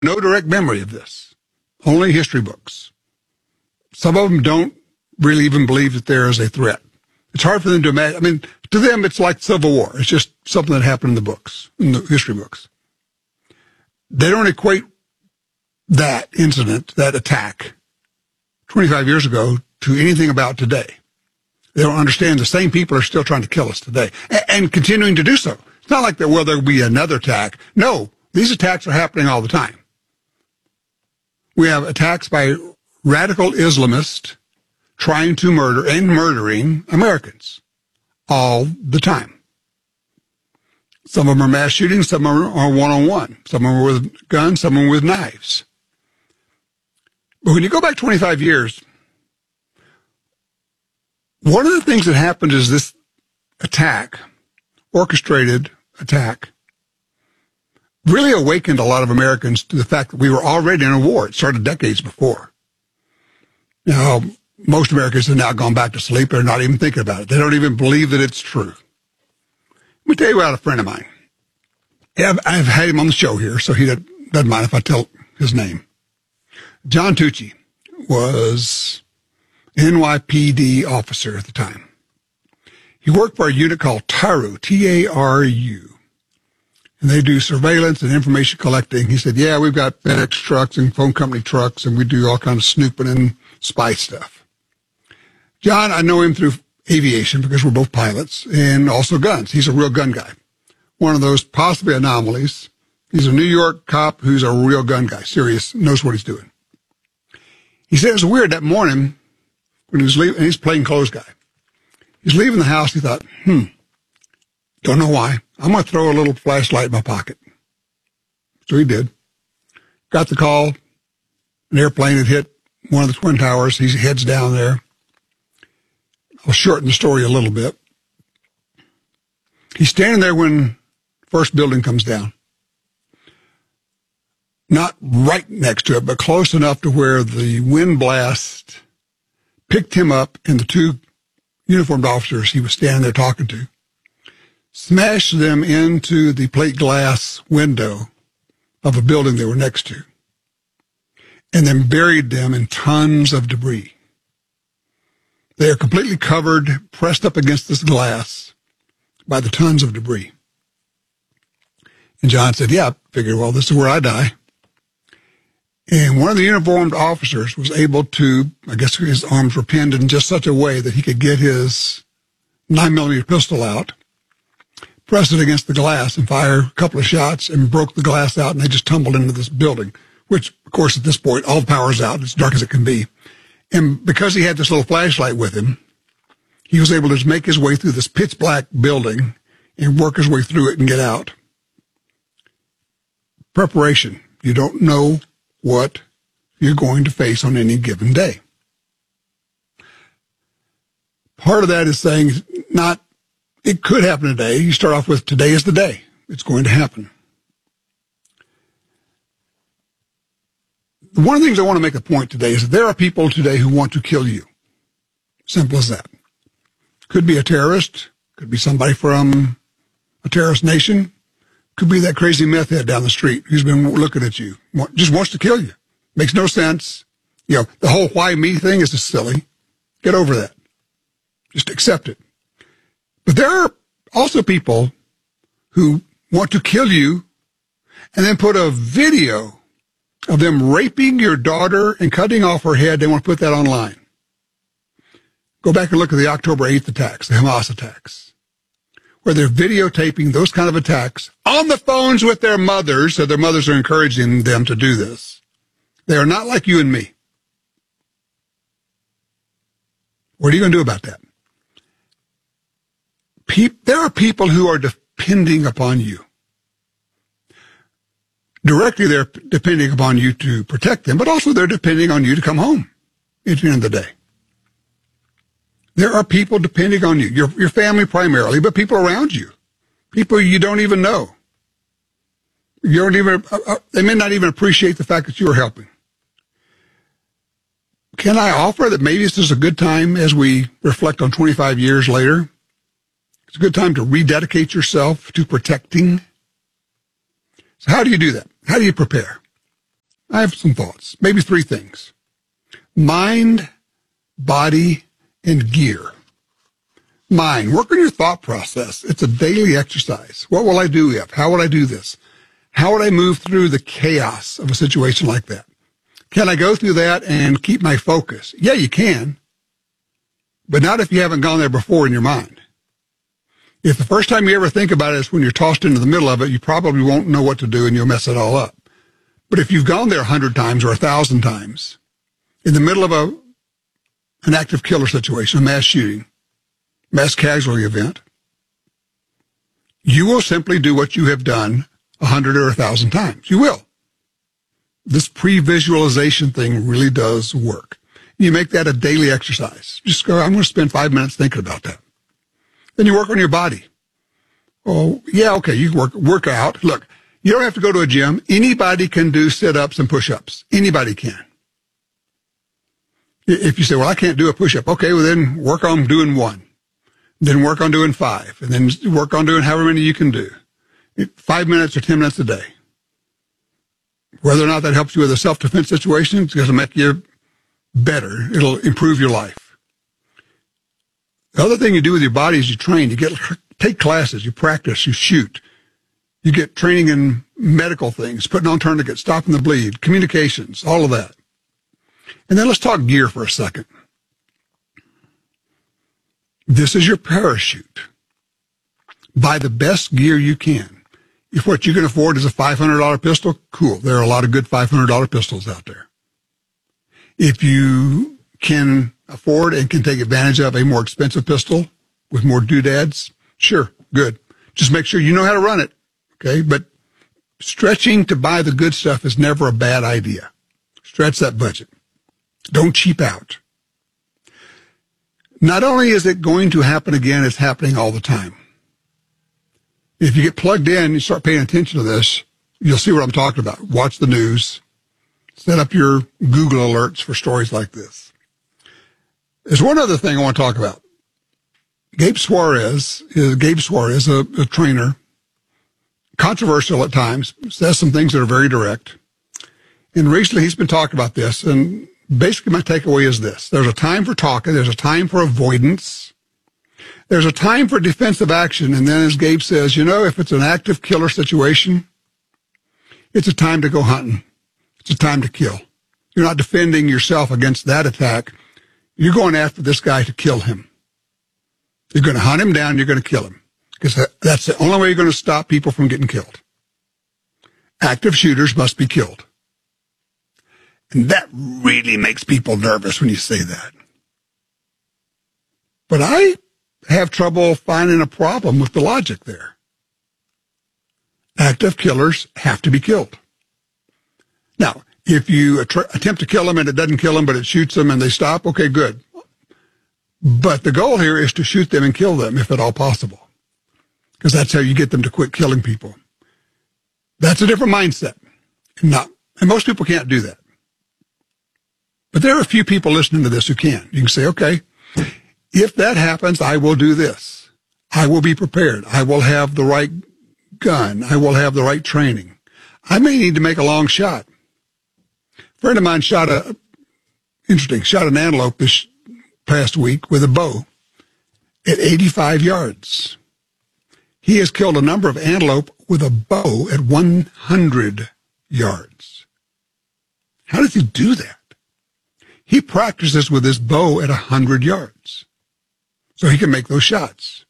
no direct memory of this, only history books. Some of them don't really even believe that there is a threat. It's hard for them to imagine. I mean, to them, it's like Civil War. It's just something that happened in the books, in the history books. They don't equate that incident, that attack 25 years ago to anything about today. They don't understand the same people are still trying to kill us today and continuing to do so. It's not like there will be another attack. No, these attacks are happening all the time. We have attacks by radical Islamists trying to murder and murdering Americans all the time. Some of them are mass shootings, some of them are one-on-one, some of them are with guns, some of them with knives. But when you go back 25 years, one of the things that happened is this attack, orchestrated attack, really awakened a lot of Americans to the fact that we were already in a war. It started decades before. Now, most Americans have now gone back to sleep. They're not even thinking about it. They don't even believe that it's true. Let me tell you about a friend of mine. I've had him on the show here, so he doesn't mind if I tell his name. John Tucci was an NYPD officer at the time. He worked for a unit called TARU, T-A-R-U. And they do surveillance and information collecting. He said, yeah, we've got FedEx trucks and phone company trucks, and we do all kinds of snooping and spy stuff. John, I know him through aviation because we're both pilots, and also guns. He's a real gun guy. One of those possibly anomalies. He's a New York cop who's a real gun guy, serious, knows what he's doing. He said it was weird that morning when he was leaving, and he's a plainclothes guy. He's leaving the house. He thought, don't know why. I'm going to throw a little flashlight in my pocket. So he did. Got the call. An airplane had hit one of the Twin Towers. He heads down there. I'll shorten the story a little bit. He's standing there when the first building comes down. Not right next to it, but close enough to where the wind blast picked him up and the two uniformed officers he was standing there talking to, smashed them into the plate glass window of a building they were next to, and then buried them in tons of debris. They are completely covered, pressed up against this glass by the tons of debris. And John said, yeah, I figured, well, this is where I die. And one of the uniformed officers was able to, I guess his arms were pinned in just such a way that he could get his 9mm pistol out, press it against the glass and fire a couple of shots and broke the glass out, and they just tumbled into this building, which, of course, at this point, all the power's out. It's dark as it can be. And because he had this little flashlight with him, he was able to just make his way through this pitch black building and work his way through it and get out. Preparation. You don't know what you're going to face on any given day. Part of that is saying not, it could happen today. You start off with today is the day. It's going to happen. One of the things I want to make a point today is that there are people today who want to kill you. Simple as that. Could be a terrorist. Could be somebody from a terrorist nation. Could be that crazy meth head down the street who's been looking at you. Just wants to kill you. Makes no sense. You know, the whole why me thing is just silly. Get over that. Just accept it. But there are also people who want to kill you and then put a video of them raping your daughter and cutting off her head. They want to put that online. Go back and look at the October 8th attacks, the Hamas attacks, where they're videotaping those kind of attacks on the phones with their mothers, so their mothers are encouraging them to do this. They are not like you and me. What are you going to do about that? There are people who are depending upon you. Directly, they're depending upon you to protect them, but also they're depending on you to come home at the end of the day. There are people depending on you, your family primarily, but people around you, people you don't even know. You don't even, they may not even appreciate the fact that you are helping. Can I offer that maybe this is a good time as we reflect on 25 years later? It's a good time to rededicate yourself to protecting. So how do you do that? How do you prepare? I have some thoughts, maybe 3 things. Mind, body, and gear. Mind, work on your thought process. It's a daily exercise. What will I do if? How would I do this? How would I move through the chaos of a situation like that? Can I go through that and keep my focus? Yeah, you can, but not if you haven't gone there before in your mind. If the first time you ever think about it is when you're tossed into the middle of it, you probably won't know what to do and you'll mess it all up. But if you've gone there 100 times or 1,000 times, in the middle of an active killer situation, a mass shooting, mass casualty event, you will simply do what you have done 100 or 1,000 times. You will. This pre-visualization thing really does work. You make that a daily exercise. Just go, I'm going to spend 5 minutes thinking about that. Then you work on your body. Oh, yeah, okay, you work out. Look, you don't have to go to a gym. Anybody can do sit-ups and push-ups. Anybody can. If you say, well, I can't do a push-up, okay, well, then work on doing 1. Then work on doing 5. And then work on doing however many you can do. 5 minutes or 10 minutes a day. Whether or not that helps you with a self-defense situation, it's going to make you better. It'll improve your life. The other thing you do with your body is you train. You take classes, you practice, you shoot. You get training in medical things, putting on tourniquets, stopping the bleed, communications, all of that. And then let's talk gear for a second. This is your parachute. Buy the best gear you can. If what you can afford is a $500 pistol, cool. There are a lot of good $500 pistols out there. If you can afford and can take advantage of a more expensive pistol with more doodads, sure, good. Just make sure you know how to run it, okay? But stretching to buy the good stuff is never a bad idea. Stretch that budget. Don't cheap out. Not only is it going to happen again, it's happening all the time. If you get plugged in, you start paying attention to this, you'll see what I'm talking about. Watch the news. Set up your Google alerts for stories like this. There's one other thing I want to talk about. Gabe Suarez, a trainer, controversial at times, says some things that are very direct. And recently he's been talking about this, and basically my takeaway is this. There's a time for talking. There's a time for avoidance. There's a time for defensive action. And then as Gabe says, if it's an active killer situation, it's a time to go hunting. It's a time to kill. You're not defending yourself against that attack. You're going after this guy to kill him. You're going to hunt him down. You're going to kill him because that's the only way you're going to stop people from getting killed. Active shooters must be killed. And that really makes people nervous when you say that. But I have trouble finding a problem with the logic there. Active killers have to be killed. Now, if you attempt to kill them and it doesn't kill them, but it shoots them and they stop, okay, good. But the goal here is to shoot them and kill them, if at all possible, because that's how you get them to quit killing people. That's a different mindset. And most people can't do that. But there are a few people listening to this who can. You can say, okay, if that happens, I will do this. I will be prepared. I will have the right gun. I will have the right training. I may need to make a long shot. A friend of mine shot an antelope this past week with a bow at 85 yards. He has killed a number of antelope with a bow at 100 yards. How does he do that? He practices with his bow at 100 yards so he can make those shots.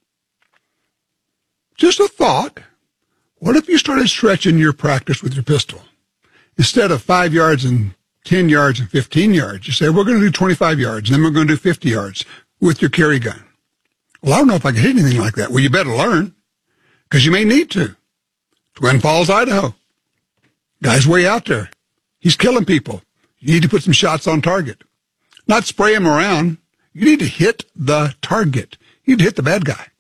Just a thought. What if you started stretching your practice with your pistol? Instead of 5 yards and 10 yards and 15 yards, you say, we're going to do 25 yards, and then we're going to do 50 yards with your carry gun. Well, I don't know if I can hit anything like that. Well, you better learn, because you may need to. Twin Falls, Idaho. Guy's way out there. He's killing people. You need to put some shots on target. Not spray him around. You need to hit the target. You need to hit the bad guy.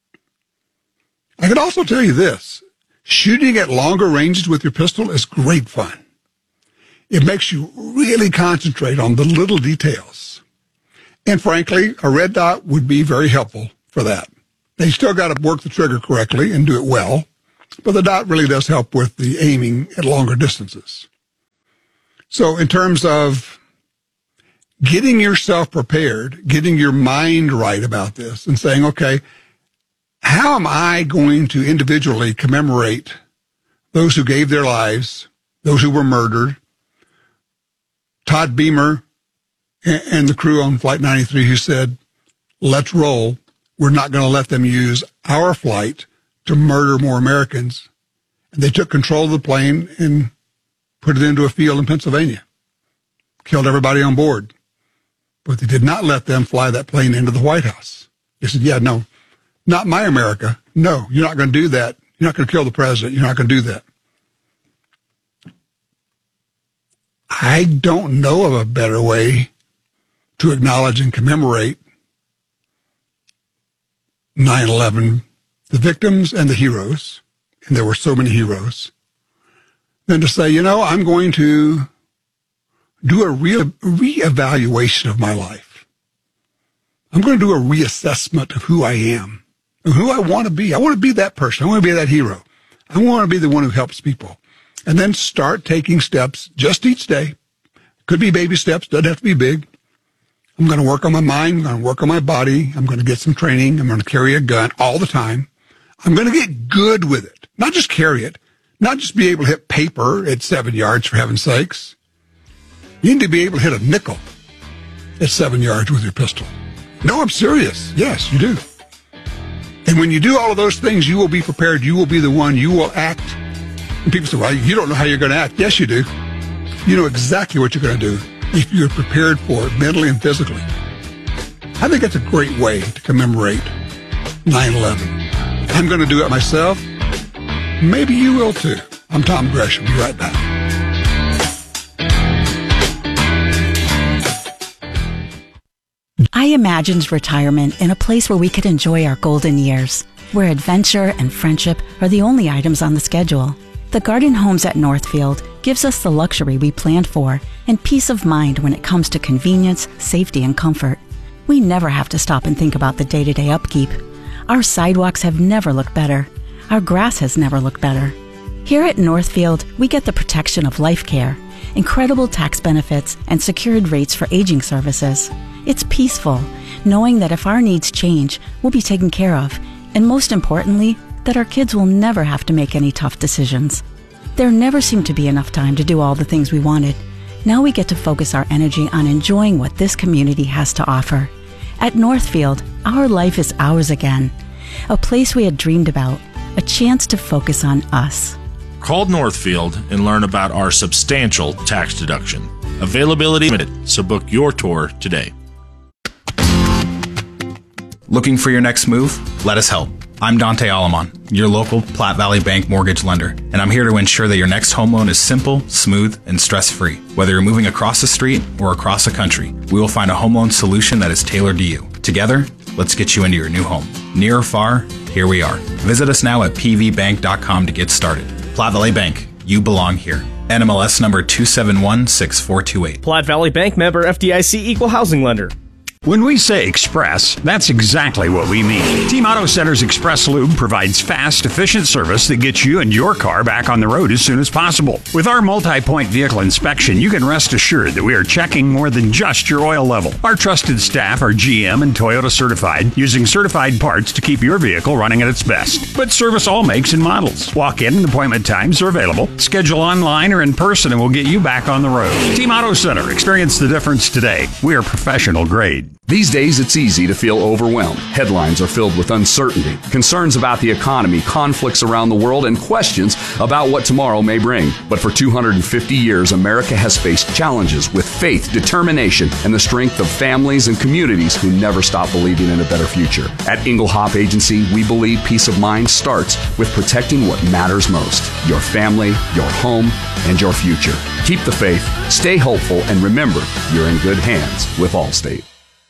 I could also tell you this. Shooting at longer ranges with your pistol is great fun. It makes you really concentrate on the little details. And frankly, a red dot would be very helpful for that. Now, you still got to work the trigger correctly and do it well, but the dot really does help with the aiming at longer distances. So in terms of getting yourself prepared, getting your mind right about this and saying, okay, how am I going to individually commemorate those who gave their lives, those who were murdered, Todd Beamer and the crew on Flight 93 who said, let's roll. We're not going to let them use our flight to murder more Americans. And they took control of the plane and put it into a field in Pennsylvania, killed everybody on board. But they did not let them fly that plane into the White House. They said, yeah, no, not my America. No, you're not going to do that. You're not going to kill the president. You're not going to do that. I don't know of a better way to acknowledge and commemorate 9/11, the victims and the heroes, and there were so many heroes, than to say, I'm going to do a reevaluation of my life. I'm going to do a reassessment of who I am and who I want to be. I want to be that person. I want to be that hero. I want to be the one who helps people. And then start taking steps just each day. Could be baby steps, doesn't have to be big. I'm going to work on my mind. I'm going to work on my body. I'm going to get some training. I'm going to carry a gun all the time. I'm going to get good with it. Not just carry it. Not just be able to hit paper at 7 yards, for heaven's sakes. You need to be able to hit a nickel at 7 yards with your pistol. No, I'm serious. Yes, you do. And when you do all of those things, you will be prepared. You will be the one. You will act. And people say, well, you don't know how you're going to act. Yes, you do. You know exactly what you're going to do if you're prepared for it mentally and physically. I think that's a great way to commemorate 9/11. I'm going to do it myself. Maybe you will too. I'm Tom Gresham. Be right back. I imagined retirement in a place where we could enjoy our golden years, where adventure and friendship are the only items on the schedule. The Garden Homes at Northfield gives us the luxury we planned for and peace of mind when it comes to convenience, safety, and comfort. We never have to stop and think about the day-to-day upkeep. Our sidewalks have never looked better. Our grass has never looked better. Here at Northfield, we get the protection of life care, incredible tax benefits, and secured rates for aging services. It's peaceful, knowing that if our needs change, we'll be taken care of, and most importantly, that our kids will never have to make any tough decisions. There never seemed to be enough time to do all the things we wanted. Now we get to focus our energy on enjoying what this community has to offer. At Northfield, our life is ours again. A place we had dreamed about, a chance to focus on us. Call Northfield and learn about our substantial tax deduction. Availability limited, so book your tour today. Looking for your next move? Let us help. I'm Dante Alamon, your local Platte Valley Bank mortgage lender, and I'm here to ensure that your next home loan is simple, smooth, and stress-free. Whether you're moving across the street or across the country, we will find a home loan solution that is tailored to you. Together, let's get you into your new home. Near or far, here we are. Visit us now at pvbank.com to get started. Platte Valley Bank, you belong here. NMLS number 2716428. Platte Valley Bank, member FDIC, equal housing lender. When we say express, that's exactly what we mean. Team Auto Center's Express Lube provides fast, efficient service that gets you and your car back on the road as soon as possible. With our multi-point vehicle inspection, you can rest assured that we are checking more than just your oil level. Our trusted staff are GM and Toyota certified, using certified parts to keep your vehicle running at its best. But service all makes and models. Walk-in and appointment times are available. Schedule online or in person and we'll get you back on the road. Team Auto Center. Experience the difference today. We are professional grade. These days, it's easy to feel overwhelmed. Headlines are filled with uncertainty, concerns about the economy, conflicts around the world, and questions about what tomorrow may bring. But for 250 years, America has faced challenges with faith, determination, and the strength of families and communities who never stop believing in a better future. At Engelhop Agency, we believe peace of mind starts with protecting what matters most: your family, your home, and your future. Keep the faith, stay hopeful, and remember, you're in good hands with Allstate.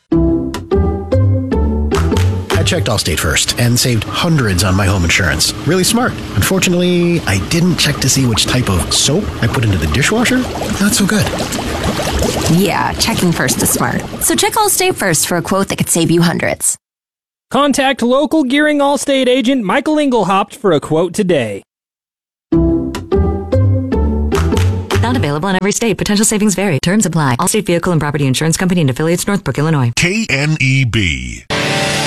I checked Allstate first and saved hundreds on my home insurance. Really smart. Unfortunately, I didn't check to see which type of soap I put into the dishwasher. Not so good. Yeah, checking first is smart. So check Allstate first for a quote that could save you hundreds. Contact local Gearing Allstate agent Michael Engelhaupt for a quote today. The Not available in every state. Potential savings vary. Terms apply. Allstate Vehicle and Property Insurance Company and affiliates, Northbrook, Illinois. KNEB.